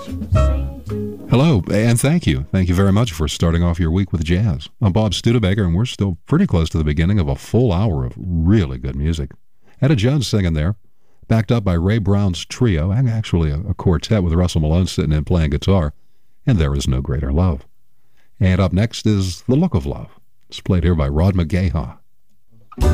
Hello, and thank you. Thank you very much for starting off your week with jazz. I'm Bob Studebaker, and we're still pretty close to the beginning of a full hour of really good music. Etta Jones singing there, backed up by Ray Brown's trio, and actually a quartet with Russell Malone sitting in playing guitar, and There Is No Greater Love. And up next is The Look of Love. It's played here by Rod McGaha.